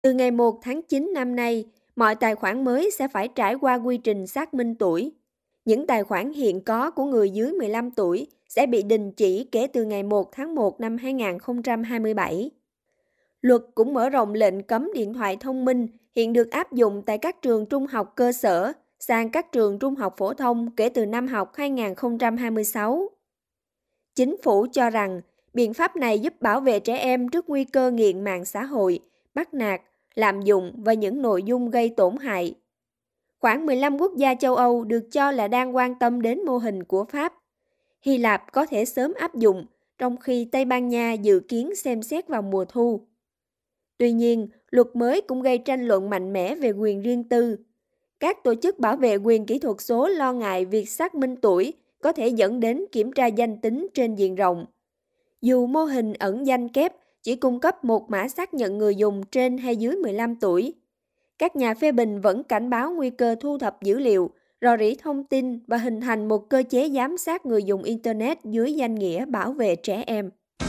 Từ ngày 1 tháng 9 năm nay, mọi tài khoản mới sẽ phải trải qua quy trình xác minh tuổi. Những tài khoản hiện có của người dưới 15 tuổi sẽ bị đình chỉ kể từ ngày 1 tháng 1 năm 2027. Luật cũng mở rộng lệnh cấm điện thoại thông minh hiện được áp dụng tại các trường trung học cơ sở sang các trường trung học phổ thông kể từ năm học 2026. Chính phủ cho rằng biện pháp này giúp bảo vệ trẻ em trước nguy cơ nghiện mạng xã hội, bắt nạt, lạm dụng và những nội dung gây tổn hại. Khoảng 15 quốc gia châu Âu được cho là đang quan tâm đến mô hình của Pháp. Hy Lạp có thể sớm áp dụng, trong khi Tây Ban Nha dự kiến xem xét vào mùa thu. Tuy nhiên, luật mới cũng gây tranh luận mạnh mẽ về quyền riêng tư. Các tổ chức bảo vệ quyền kỹ thuật số lo ngại việc xác minh tuổi có thể dẫn đến kiểm tra danh tính trên diện rộng. Dù mô hình ẩn danh kép chỉ cung cấp một mã xác nhận người dùng trên hay dưới 15 tuổi, các nhà phê bình vẫn cảnh báo nguy cơ thu thập dữ liệu, rò rỉ thông tin và hình thành một cơ chế giám sát người dùng Internet dưới danh nghĩa bảo vệ trẻ em.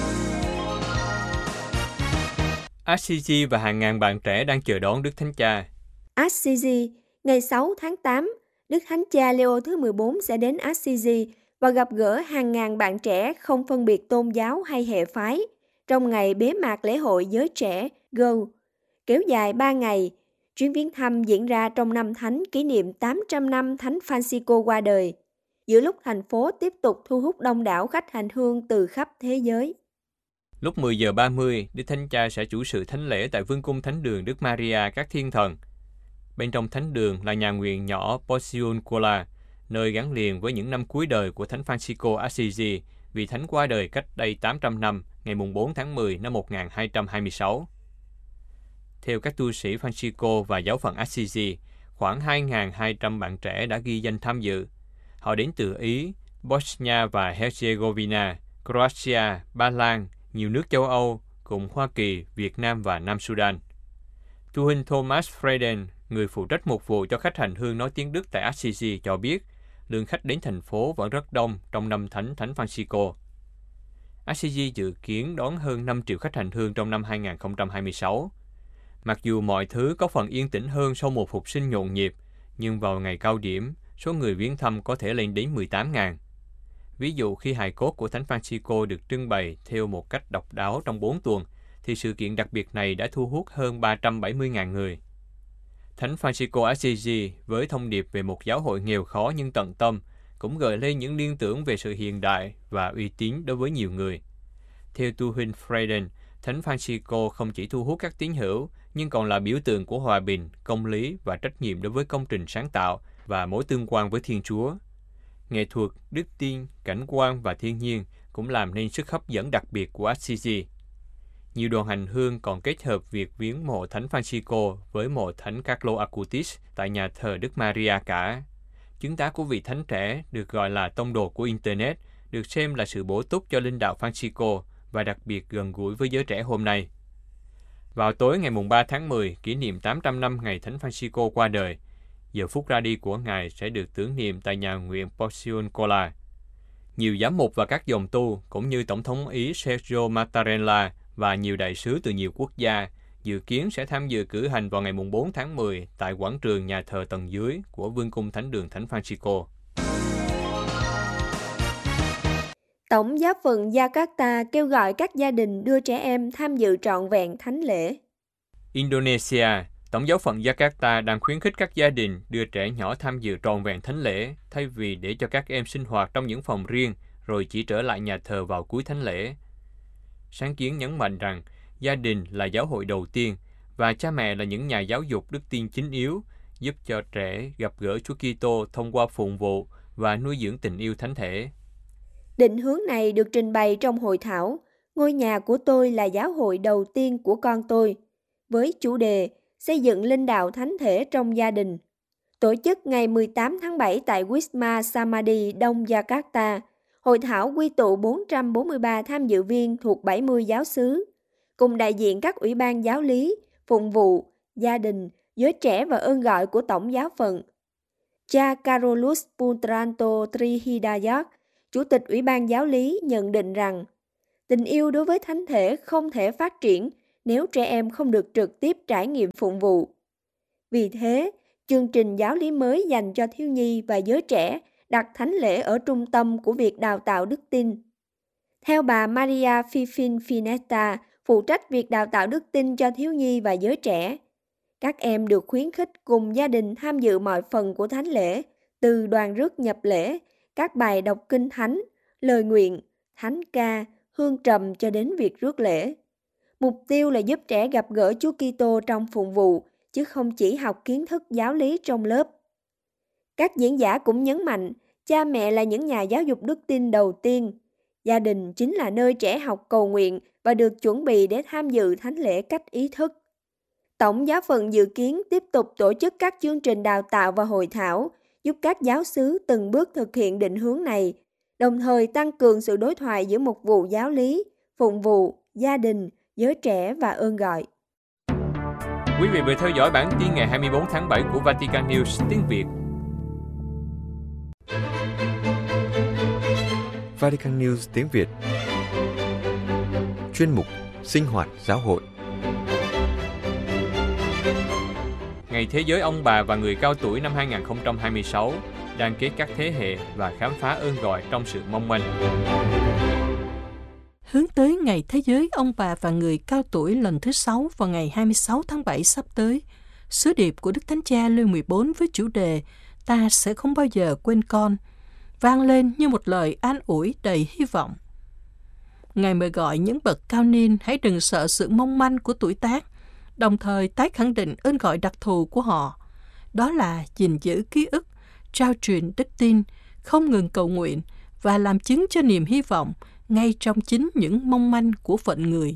Assisi và hàng ngàn bạn trẻ đang chờ đón Đức Thánh Cha. Assisi, ngày 6 tháng 8, Đức Thánh Cha Leo thứ 14 sẽ đến Assisi và gặp gỡ hàng ngàn bạn trẻ không phân biệt tôn giáo hay hệ phái trong ngày bế mạc lễ hội giới trẻ Go. Kéo dài 3 ngày, chuyến viếng thăm diễn ra trong năm Thánh kỷ niệm 800 năm Thánh Francisco qua đời, giữa lúc thành phố tiếp tục thu hút đông đảo khách hành hương từ khắp thế giới. Lúc 10 giờ 30, Đức Thánh Cha sẽ chủ sự thánh lễ tại Vương cung Thánh đường Đức Maria các Thiên Thần. Bên trong thánh đường là nhà nguyện nhỏ Porciuncola, nơi gắn liền với những năm cuối đời của Thánh Francisco Assisi, vì Thánh qua đời cách đây 800 năm, ngày 4 tháng 10 năm 1226. Theo các tu sĩ Francisco và giáo phận Assisi, khoảng 2.200 bạn trẻ đã ghi danh tham dự. Họ đến từ Ý, Bosnia và Herzegovina, Croatia, Ba Lan, nhiều nước châu Âu, cùng Hoa Kỳ, Việt Nam và Nam Sudan. Tu huynh Thomas Frieden, người phụ trách mục vụ cho khách hành hương nói tiếng Đức tại Assisi, cho biết lượng khách đến thành phố vẫn rất đông trong năm Thánh Francisco. Assisi dự kiến đón hơn 5 triệu khách hành hương trong năm 2026. Mặc dù mọi thứ có phần yên tĩnh hơn sau một phục sinh nhộn nhịp, nhưng vào ngày cao điểm, số người viếng thăm có thể lên đến 18.000. Ví dụ khi hài cốt của Thánh Francisco được trưng bày theo một cách độc đáo trong 4 tuần, thì sự kiện đặc biệt này đã thu hút hơn 370.000 người. Thánh Francisco Assisi với thông điệp về một giáo hội nghèo khó nhưng tận tâm cũng gợi lên những liên tưởng về sự hiện đại và uy tín đối với nhiều người. Theo tu huynh Frieden, Thánh Francisco không chỉ thu hút các tín hữu nhưng còn là biểu tượng của hòa bình, công lý và trách nhiệm đối với công trình sáng tạo và mối tương quan với Thiên Chúa. Nghệ thuật, đức tin, cảnh quan và thiên nhiên cũng làm nên sức hấp dẫn đặc biệt của Assisi. Nhiều đoàn hành hương còn kết hợp việc viếng mộ Thánh Francisco với mộ Thánh Carlo Acutis tại nhà thờ Đức Maria cả. Chứng tá của vị thánh trẻ được gọi là tông đồ của Internet, được xem là sự bổ túc cho linh đạo Francisco và đặc biệt gần gũi với giới trẻ hôm nay. Vào tối ngày 3 tháng 10, kỷ niệm 800 năm ngày Thánh Francisco qua đời, giờ phút ra đi của Ngài sẽ được tưởng niệm tại nhà nguyện Porciuncola. Nhiều giám mục và các dòng tu, cũng như Tổng thống Ý Sergio Mattarella và nhiều đại sứ từ nhiều quốc gia, dự kiến sẽ tham dự cử hành vào ngày 4 tháng 10 tại quảng trường nhà thờ tầng dưới của Vương cung Thánh đường Thánh Francisco. Tổng giáo phận Jakarta kêu gọi các gia đình đưa trẻ em tham dự trọn vẹn thánh lễ. Indonesia, Tổng giáo phận Jakarta đang khuyến khích các gia đình đưa trẻ nhỏ tham dự trọn vẹn thánh lễ, thay vì để cho các em sinh hoạt trong những phòng riêng rồi chỉ trở lại nhà thờ vào cuối thánh lễ. Sáng kiến nhấn mạnh rằng gia đình là giáo hội đầu tiên và cha mẹ là những nhà giáo dục đức tin chính yếu, giúp cho trẻ gặp gỡ Chúa Kitô thông qua phụng vụ và nuôi dưỡng tình yêu thánh thể. Định hướng này được trình bày trong hội thảo Ngôi nhà của tôi là giáo hội đầu tiên của con tôi, với chủ đề xây dựng linh đạo thánh thể trong gia đình. Tổ chức ngày 18 tháng 7 tại Wisma Samadhi, Đông Jakarta, hội thảo quy tụ 443 tham dự viên thuộc 70 giáo xứ, cùng đại diện các ủy ban giáo lý, phụng vụ, gia đình, giới trẻ và ơn gọi của Tổng giáo phận. Cha Carolus Putranto Trihidayat, Chủ tịch Ủy ban Giáo lý nhận định rằng tình yêu đối với thánh thể không thể phát triển nếu trẻ em không được trực tiếp trải nghiệm phụng vụ. Vì thế, chương trình giáo lý mới dành cho thiếu nhi và giới trẻ đặt thánh lễ ở trung tâm của việc đào tạo đức tin. Theo bà Maria Fifin Finesta, phụ trách việc đào tạo đức tin cho thiếu nhi và giới trẻ, các em được khuyến khích cùng gia đình tham dự mọi phần của thánh lễ, từ đoàn rước nhập lễ, các bài đọc kinh thánh, lời nguyện, thánh ca, hương trầm cho đến việc rước lễ. Mục tiêu là giúp trẻ gặp gỡ Chúa Kitô trong phụng vụ, chứ không chỉ học kiến thức giáo lý trong lớp. Các diễn giả cũng nhấn mạnh, cha mẹ là những nhà giáo dục đức tin đầu tiên. Gia đình chính là nơi trẻ học cầu nguyện và được chuẩn bị để tham dự thánh lễ cách ý thức. Tổng giáo phận dự kiến tiếp tục tổ chức các chương trình đào tạo và hội thảo, giúp các giáo xứ từng bước thực hiện định hướng này, đồng thời tăng cường sự đối thoại giữa mục vụ giáo lý, phụng vụ, gia đình, giới trẻ và ơn gọi. Quý vị vừa theo dõi bản tin ngày 24 tháng 7 của Vatican News tiếng Việt. Vatican News tiếng Việt. Chuyên mục Sinh hoạt giáo hội. Ngày Thế giới ông bà và người cao tuổi năm 2026 đang kết các thế hệ và khám phá ơn gọi trong sự mong manh. Hướng tới Ngày Thế giới ông bà và người cao tuổi lần thứ 6 vào ngày 26 tháng 7 sắp tới, sứ điệp của Đức Thánh Cha Leo 14 với chủ đề "Ta sẽ không bao giờ quên con" vang lên như một lời an ủi đầy hy vọng. Ngài mời gọi những bậc cao niên hãy đừng sợ sự mong manh của tuổi tác, đồng thời tái khẳng định ơn gọi đặc thù của họ, đó là gìn giữ ký ức, trao truyền đức tin, không ngừng cầu nguyện và làm chứng cho niềm hy vọng ngay trong chính những mong manh của phận người.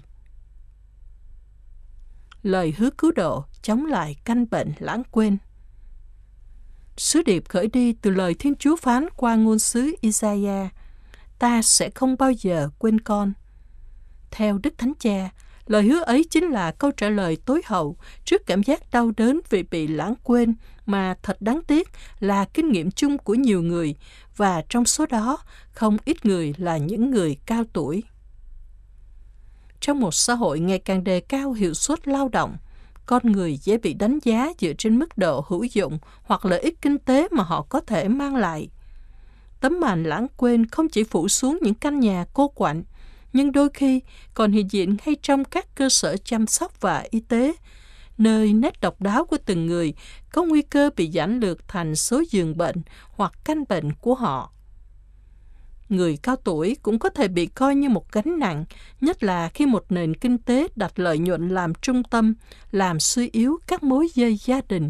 Lời hứa cứu độ chống lại căn bệnh lãng quên. Sứ điệp khởi đi từ lời Thiên Chúa phán qua ngôn sứ Isaiah: "Ta sẽ không bao giờ quên con." Theo Đức Thánh Cha, lời hứa ấy chính là câu trả lời tối hậu trước cảm giác đau đớn vì bị lãng quên mà thật đáng tiếc là kinh nghiệm chung của nhiều người, và trong số đó không ít người là những người cao tuổi. Trong một xã hội ngày càng đề cao hiệu suất lao động, con người dễ bị đánh giá dựa trên mức độ hữu dụng hoặc lợi ích kinh tế mà họ có thể mang lại. Tấm màn lãng quên không chỉ phủ xuống những căn nhà cô quạnh, nhưng đôi khi còn hiện diện ngay trong các cơ sở chăm sóc và y tế, nơi nét độc đáo của từng người có nguy cơ bị giản lược thành số giường bệnh hoặc căn bệnh của họ. Người cao tuổi cũng có thể bị coi như một gánh nặng, nhất là khi một nền kinh tế đặt lợi nhuận làm trung tâm, làm suy yếu các mối dây gia đình.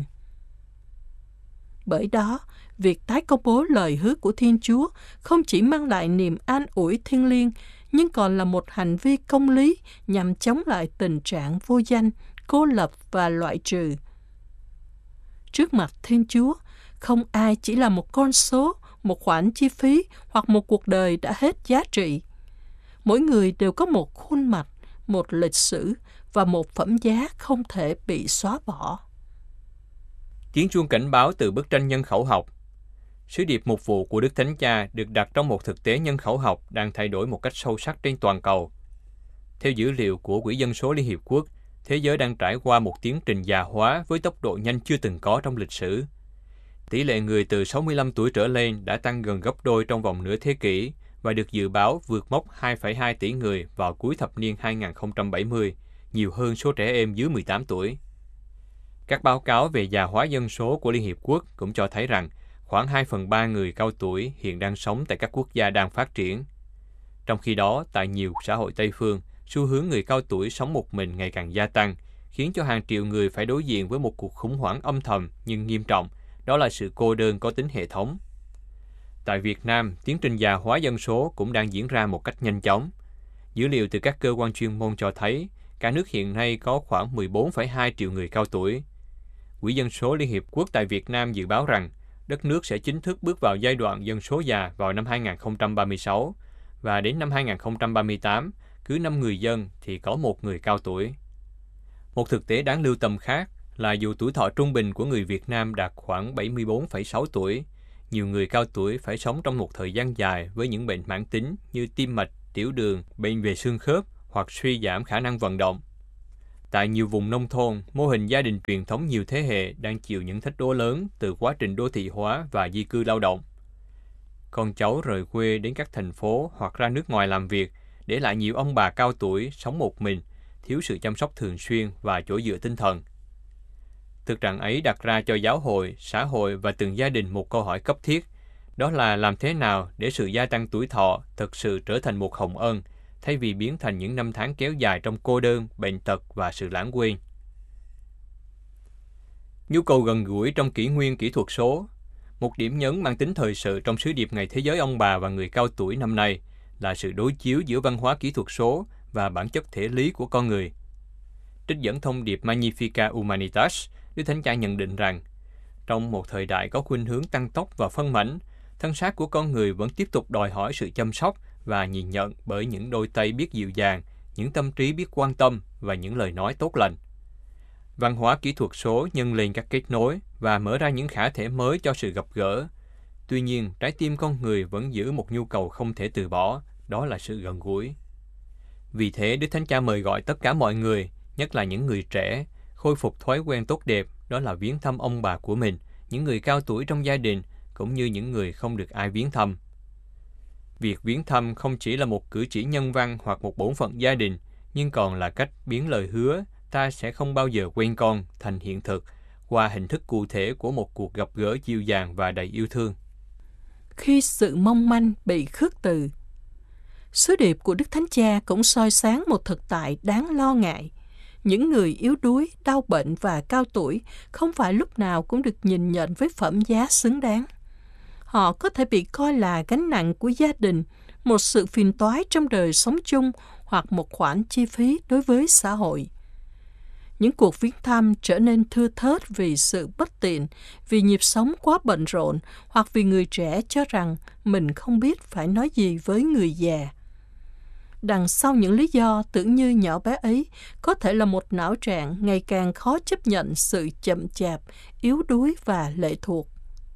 Bởi đó, việc tái công bố lời hứa của Thiên Chúa không chỉ mang lại niềm an ủi thiêng liêng, nhưng còn là một hành vi công lý nhằm chống lại tình trạng vô danh, cô lập và loại trừ. Trước mặt Thiên Chúa, không ai chỉ là một con số, một khoản chi phí hoặc một cuộc đời đã hết giá trị. Mỗi người đều có một khuôn mặt, một lịch sử và một phẩm giá không thể bị xóa bỏ. Tiếng chuông cảnh báo từ bức tranh nhân khẩu học. Sứ điệp mục vụ của Đức Thánh Cha được đặt trong một thực tế nhân khẩu học đang thay đổi một cách sâu sắc trên toàn cầu. Theo dữ liệu của Quỹ Dân số Liên Hiệp Quốc, thế giới đang trải qua một tiến trình già hóa với tốc độ nhanh chưa từng có trong lịch sử. Tỷ lệ người từ 65 tuổi trở lên đã tăng gần gấp đôi trong vòng nửa thế kỷ và được dự báo vượt mốc 2,2 tỷ người vào cuối thập niên 2070, nhiều hơn số trẻ em dưới 18 tuổi. Các báo cáo về già hóa dân số của Liên Hiệp Quốc cũng cho thấy rằng khoảng 2/3 người cao tuổi hiện đang sống tại các quốc gia đang phát triển. Trong khi đó, tại nhiều xã hội Tây phương, xu hướng người cao tuổi sống một mình ngày càng gia tăng, khiến cho hàng triệu người phải đối diện với một cuộc khủng hoảng âm thầm nhưng nghiêm trọng, đó là sự cô đơn có tính hệ thống. Tại Việt Nam, tiến trình già hóa dân số cũng đang diễn ra một cách nhanh chóng. Dữ liệu từ các cơ quan chuyên môn cho thấy, cả nước hiện nay có khoảng 14,2 triệu người cao tuổi. Quỹ Dân số Liên Hiệp Quốc tại Việt Nam dự báo rằng, đất nước sẽ chính thức bước vào giai đoạn dân số già vào năm 2036, và đến năm 2038, cứ 5 người dân thì có 1 người cao tuổi. Một thực tế đáng lưu tâm khác là dù tuổi thọ trung bình của người Việt Nam đạt khoảng 74,6 tuổi, nhiều người cao tuổi phải sống trong một thời gian dài với những bệnh mãn tính như tim mạch, tiểu đường, bệnh về xương khớp hoặc suy giảm khả năng vận động. Tại nhiều vùng nông thôn, mô hình gia đình truyền thống nhiều thế hệ đang chịu những thách đố lớn từ quá trình đô thị hóa và di cư lao động. Con cháu rời quê đến các thành phố hoặc ra nước ngoài làm việc, để lại nhiều ông bà cao tuổi sống một mình, thiếu sự chăm sóc thường xuyên và chỗ dựa tinh thần. Thực trạng ấy đặt ra cho giáo hội, xã hội và từng gia đình một câu hỏi cấp thiết, đó là làm thế nào để sự gia tăng tuổi thọ thực sự trở thành một hồng ân, thay vì biến thành những năm tháng kéo dài trong cô đơn, bệnh tật và sự lãng quên. Nhu cầu gần gũi trong kỷ nguyên kỹ thuật số. Một điểm nhấn mang tính thời sự trong sứ điệp Ngày Thế giới ông bà và người cao tuổi năm nay là sự đối chiếu giữa văn hóa kỹ thuật số và bản chất thể lý của con người. Trích dẫn thông điệp Magnificat Humanitas, Đức Thánh Cha nhận định rằng, trong một thời đại có khuynh hướng tăng tốc và phân mảnh, thân xác của con người vẫn tiếp tục đòi hỏi sự chăm sóc và nhìn nhận bởi những đôi tay biết dịu dàng, những tâm trí biết quan tâm và những lời nói tốt lành. Văn hóa kỹ thuật số nhân lên các kết nối và mở ra những khả thể mới cho sự gặp gỡ. Tuy nhiên, trái tim con người vẫn giữ một nhu cầu không thể từ bỏ, đó là sự gần gũi. Vì thế, Đức Thánh Cha mời gọi tất cả mọi người, nhất là những người trẻ, khôi phục thói quen tốt đẹp, đó là viếng thăm ông bà của mình, những người cao tuổi trong gia đình, cũng như những người không được ai viếng thăm. Việc viếng thăm không chỉ là một cử chỉ nhân văn hoặc một bổn phận gia đình, nhưng còn là cách biến lời hứa ta sẽ không bao giờ quên con thành hiện thực qua hình thức cụ thể của một cuộc gặp gỡ dịu dàng và đầy yêu thương. Khi sự mong manh bị khước từ, sứ điệp của Đức Thánh Cha cũng soi sáng một thực tại đáng lo ngại. Những người yếu đuối, đau bệnh và cao tuổi không phải lúc nào cũng được nhìn nhận với phẩm giá xứng đáng. Họ có thể bị coi là gánh nặng của gia đình, một sự phiền toái trong đời sống chung hoặc một khoản chi phí đối với xã hội. Những cuộc viếng thăm trở nên thưa thớt vì sự bất tiện, vì nhịp sống quá bận rộn hoặc vì người trẻ cho rằng mình không biết phải nói gì với người già. Đằng sau những lý do tưởng như nhỏ bé ấy có thể là một não trạng ngày càng khó chấp nhận sự chậm chạp, yếu đuối và lệ thuộc.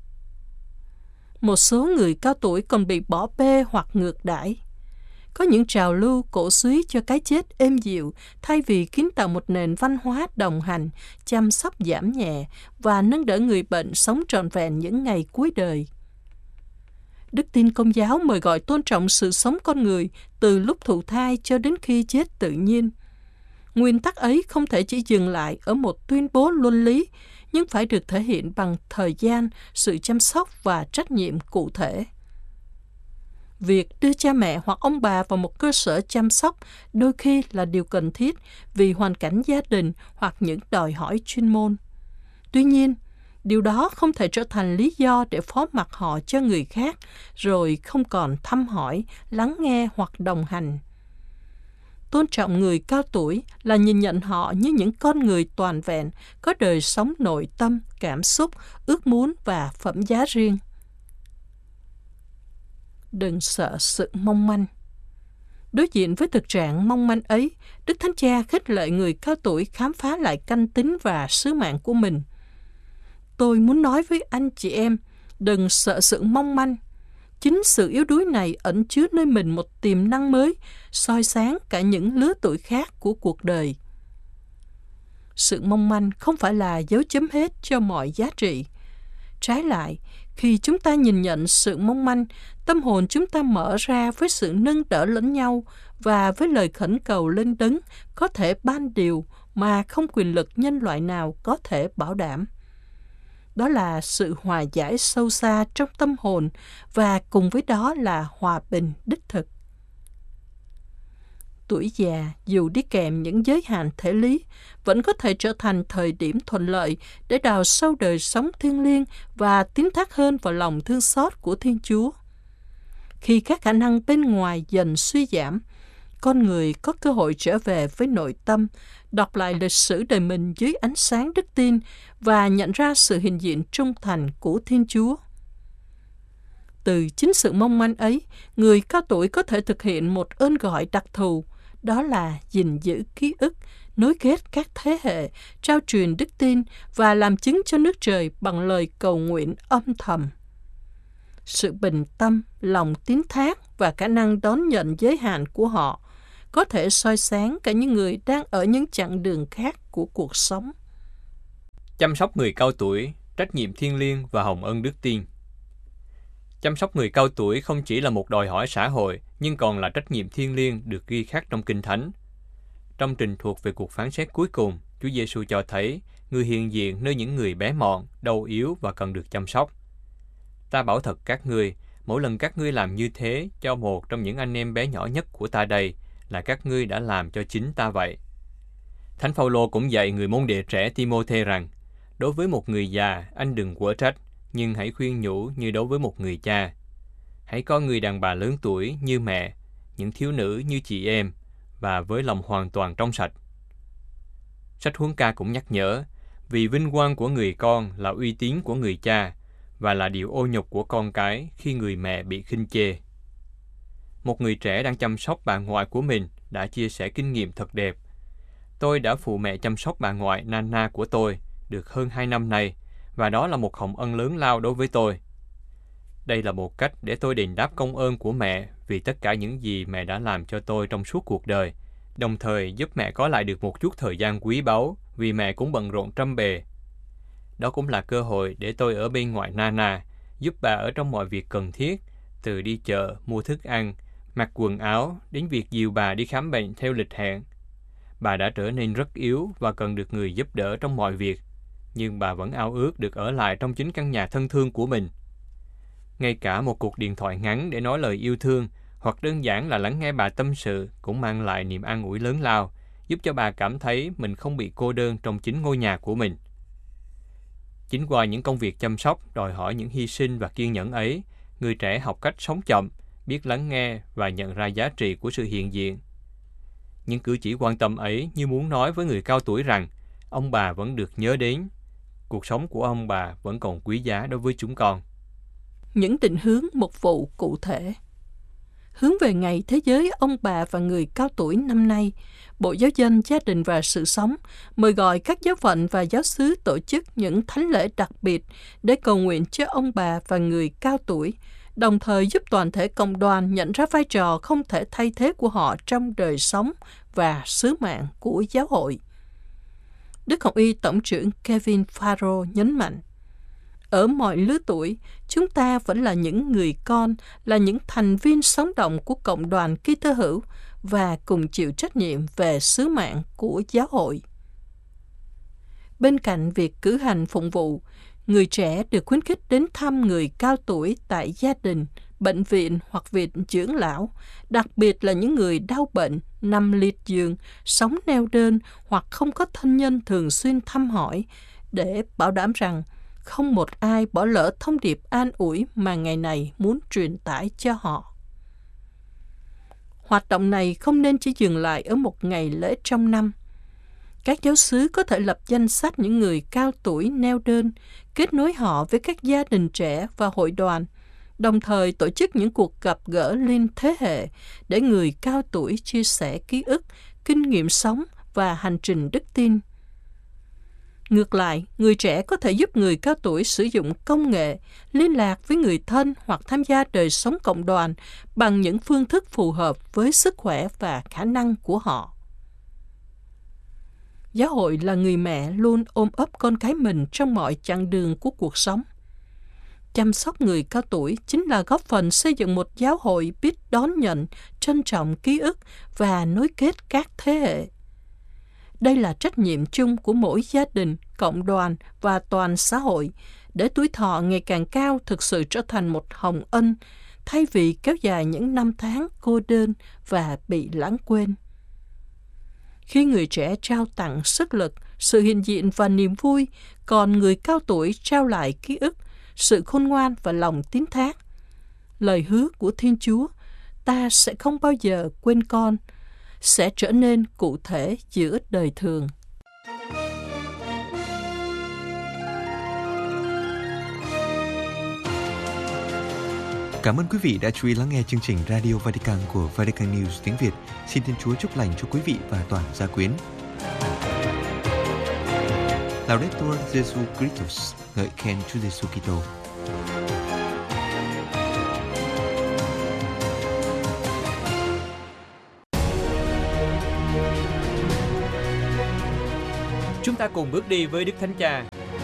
Một số người cao tuổi còn bị bỏ bê hoặc ngược đãi. Có những trào lưu cổ suý cho cái chết êm dịu thay vì kiến tạo một nền văn hóa đồng hành, chăm sóc giảm nhẹ và nâng đỡ người bệnh sống trọn vẹn những ngày cuối đời. Đức tin Công giáo mời gọi tôn trọng sự sống con người từ lúc thụ thai cho đến khi chết tự nhiên. Nguyên tắc ấy không thể chỉ dừng lại ở một tuyên bố luân lý, nhưng phải được thể hiện bằng thời gian, sự chăm sóc và trách nhiệm cụ thể. Việc đưa cha mẹ hoặc ông bà vào một cơ sở chăm sóc đôi khi là điều cần thiết vì hoàn cảnh gia đình hoặc những đòi hỏi chuyên môn. Tuy nhiên, điều đó không thể trở thành lý do để phó mặc họ cho người khác, rồi không còn thăm hỏi, lắng nghe hoặc đồng hành. Tôn trọng người cao tuổi là nhìn nhận họ như những con người toàn vẹn, có đời sống nội tâm, cảm xúc, ước muốn và phẩm giá riêng. Đừng sợ sự mong manh. Đối diện với thực trạng mong manh ấy, Đức Thánh Cha khích lệ người cao tuổi khám phá lại canh tính và sứ mạng của mình. Tôi muốn nói với anh chị em, đừng sợ sự mong manh. Chính sự yếu đuối này ẩn chứa nơi mình một tiềm năng mới, soi sáng cả những lứa tuổi khác của cuộc đời. Sự mong manh không phải là dấu chấm hết cho mọi giá trị. Trái lại, khi chúng ta nhìn nhận sự mong manh, tâm hồn chúng ta mở ra với sự nâng đỡ lẫn nhau và với lời khẩn cầu lên Đấng có thể ban điều mà không quyền lực nhân loại nào có thể bảo đảm. Đó là sự hòa giải sâu xa trong tâm hồn và cùng với đó là hòa bình đích thực. Tuổi già, dù đi kèm những giới hạn thể lý, vẫn có thể trở thành thời điểm thuận lợi để đào sâu đời sống thiêng liêng và tín thác hơn vào lòng thương xót của Thiên Chúa. Khi các khả năng bên ngoài dần suy giảm, con người có cơ hội trở về với nội tâm, đọc lại lịch sử đời mình dưới ánh sáng đức tin và nhận ra sự hiện diện trung thành của Thiên Chúa. Từ chính sự mong manh ấy, người cao tuổi có thể thực hiện một ơn gọi đặc thù, đó là gìn giữ ký ức, nối kết các thế hệ, trao truyền đức tin và làm chứng cho nước trời bằng lời cầu nguyện âm thầm. Sự bình tâm, lòng tín thác và khả năng đón nhận giới hạn của họ có thể soi sáng cả những người đang ở những chặng đường khác của cuộc sống. Chăm sóc người cao tuổi, trách nhiệm thiêng liêng và hồng ân đức tin. Chăm sóc người cao tuổi không chỉ là một đòi hỏi xã hội, nhưng còn là trách nhiệm thiêng liêng được ghi khắc trong Kinh Thánh. Trong trình thuộc về cuộc phán xét cuối cùng, Chúa Giêsu cho thấy người hiện diện nơi những người bé mọn, đau yếu và cần được chăm sóc. Ta bảo thật các ngươi, mỗi lần các ngươi làm như thế cho một trong những anh em bé nhỏ nhất của ta đây, là các ngươi đã làm cho chính ta vậy. Thánh Phaolô cũng dạy người môn đệ trẻ Ti-mô-thê rằng, đối với một người già, anh đừng quở trách, nhưng hãy khuyên nhủ như đối với một người cha. Hãy coi người đàn bà lớn tuổi như mẹ, những thiếu nữ như chị em, và với lòng hoàn toàn trong sạch. Sách Huấn Ca cũng nhắc nhở, vì vinh quang của người con là uy tín của người cha, và là điều ô nhục của con cái khi người mẹ bị khinh chê. Một người trẻ đang chăm sóc bà ngoại của mình đã chia sẻ kinh nghiệm thật đẹp. Tôi đã phụ mẹ chăm sóc bà ngoại Nana của tôi được hơn 2 năm nay, và đó là một hồng ân lớn lao đối với tôi. Đây là một cách để tôi đền đáp công ơn của mẹ vì tất cả những gì mẹ đã làm cho tôi trong suốt cuộc đời, đồng thời giúp mẹ có lại được một chút thời gian quý báu vì mẹ cũng bận rộn trăm bề. Đó cũng là cơ hội để tôi ở bên ngoại Nana, giúp bà ở trong mọi việc cần thiết, từ đi chợ, mua thức ăn, mặc quần áo, đến việc dìu bà đi khám bệnh theo lịch hẹn. Bà đã trở nên rất yếu và cần được người giúp đỡ trong mọi việc, nhưng bà vẫn ao ước được ở lại trong chính căn nhà thân thương của mình. Ngay cả một cuộc điện thoại ngắn để nói lời yêu thương, hoặc đơn giản là lắng nghe bà tâm sự cũng mang lại niềm an ủi lớn lao, giúp cho bà cảm thấy mình không bị cô đơn trong chính ngôi nhà của mình. Chính qua những công việc chăm sóc đòi hỏi những hy sinh và kiên nhẫn ấy, người trẻ học cách sống chậm, biết lắng nghe và nhận ra giá trị của sự hiện diện. Những cử chỉ quan tâm ấy như muốn nói với người cao tuổi rằng ông bà vẫn được nhớ đến, cuộc sống của ông bà vẫn còn quý giá đối với chúng con. Những định hướng mục vụ cụ thể. Hướng về Ngày Thế giới ông bà và người cao tuổi năm nay, Bộ Giáo dân, Gia đình và Sự sống mời gọi các giáo phận và giáo xứ tổ chức những thánh lễ đặc biệt để cầu nguyện cho ông bà và người cao tuổi, đồng thời giúp toàn thể cộng đoàn nhận ra vai trò không thể thay thế của họ trong đời sống và sứ mạng của giáo hội. Đức Hồng Y Tổng trưởng Kevin Farrow nhấn mạnh, ở mọi lứa tuổi, chúng ta vẫn là những người con, là những thành viên sống động của cộng đoàn Kitô hữu và cùng chịu trách nhiệm về sứ mạng của giáo hội. Bên cạnh việc cử hành phụng vụ, người trẻ được khuyến khích đến thăm người cao tuổi tại gia đình, bệnh viện hoặc viện dưỡng lão, đặc biệt là những người đau bệnh, nằm liệt giường, sống neo đơn hoặc không có thân nhân thường xuyên thăm hỏi, để bảo đảm rằng không một ai bỏ lỡ thông điệp an ủi mà ngày này muốn truyền tải cho họ. Hoạt động này không nên chỉ dừng lại ở một ngày lễ trong năm. Các giáo xứ có thể lập danh sách những người cao tuổi neo đơn, kết nối họ với các gia đình trẻ và hội đoàn, đồng thời tổ chức những cuộc gặp gỡ liên thế hệ để người cao tuổi chia sẻ ký ức, kinh nghiệm sống và hành trình đức tin. Ngược lại, người trẻ có thể giúp người cao tuổi sử dụng công nghệ, liên lạc với người thân hoặc tham gia đời sống cộng đoàn bằng những phương thức phù hợp với sức khỏe và khả năng của họ. Giáo hội là người mẹ luôn ôm ấp con cái mình trong mọi chặng đường của cuộc sống. Chăm sóc người cao tuổi chính là góp phần xây dựng một giáo hội biết đón nhận, trân trọng ký ức và nối kết các thế hệ. Đây là trách nhiệm chung của mỗi gia đình, cộng đoàn và toàn xã hội để tuổi thọ ngày càng cao thực sự trở thành một hồng ân, thay vì kéo dài những năm tháng cô đơn và bị lãng quên. Khi người trẻ trao tặng sức lực, sự hiện diện và niềm vui, còn người cao tuổi trao lại ký ức, sự khôn ngoan và lòng tín thác. Lời hứa của Thiên Chúa, ta sẽ không bao giờ quên con, sẽ trở nên cụ thể giữa đời thường. Cảm ơn quý vị đã chú ý lắng nghe chương trình Radio Vatican của Vatican News tiếng Việt. Xin Thiên Chúa chúc lành cho quý vị và toàn gia quyến. Laudetur Jesu Christus, ngợi khen Chúa Giêsu Kitô. Chúng ta cùng bước đi với Đức Thánh Cha.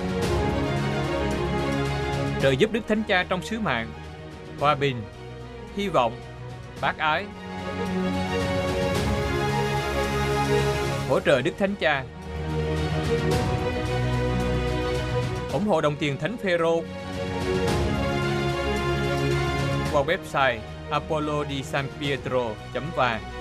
Trợ giúp Đức Thánh Cha trong sứ mạng, hòa bình, hy vọng, bác ái. Hỗ trợ Đức Thánh Cha. Ủng hộ đồng tiền Thánh Phêrô qua website apollo di San Pietro.va.